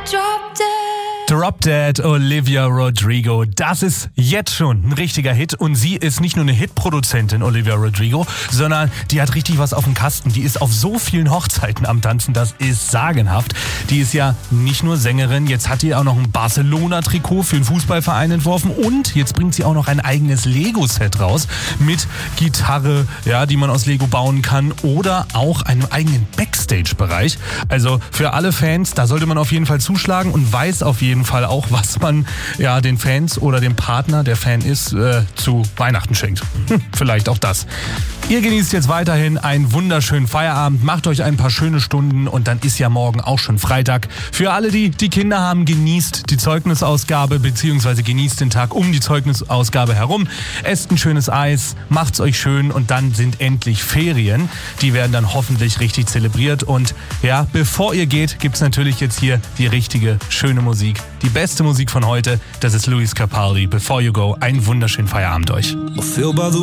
Drop Dead, Olivia Rodrigo. Das ist jetzt schon ein richtiger Hit. Und sie ist nicht nur eine Hitproduzentin, Olivia Rodrigo, sondern die hat richtig was auf dem Kasten. Die ist auf so vielen Hochzeiten am Tanzen, das ist sagenhaft. Die ist ja nicht nur Sängerin, jetzt hat die auch noch ein Barcelona-Trikot für den Fußballverein entworfen. Und jetzt bringt sie auch noch ein eigenes Lego-Set raus mit Gitarre, ja, die man aus Lego bauen kann. Oder auch einem eigenen Backstage-Bereich. Also für alle Fans, da sollte man auf jeden Fall zuschlagen und weiß auf jeden Fall auch, was man ja den Fans oder dem Partner, der Fan ist, zu Weihnachten schenkt. Vielleicht auch das. Ihr genießt jetzt weiterhin einen wunderschönen Feierabend, macht euch ein paar schöne Stunden und dann ist ja morgen auch schon Freitag. Für alle, die Kinder haben, genießt die Zeugnisausgabe bzw. genießt den Tag um die Zeugnisausgabe herum. Esst ein schönes Eis, macht's euch schön und dann sind endlich Ferien. Die werden dann hoffentlich richtig zelebriert und ja, bevor ihr geht, gibt's natürlich jetzt hier die richtige, schöne Musik. Die beste Musik von heute, das ist Lewis Capaldi, Before You Go. Einen wunderschönen Feierabend euch.